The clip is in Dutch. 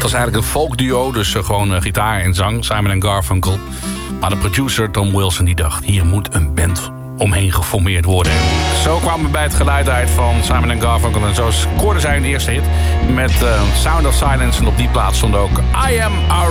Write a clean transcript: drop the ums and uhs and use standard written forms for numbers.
Het was eigenlijk een folkduo, dus gewoon gitaar en zang, Simon & Garfunkel. Maar de producer Tom Wilson die dacht, hier moet een band omheen geformeerd worden. En zo kwamen we bij het geluid uit van Simon & Garfunkel. En zo scoorde zij een eerste hit met Sound of Silence. En op die plaats stond ook I Am Our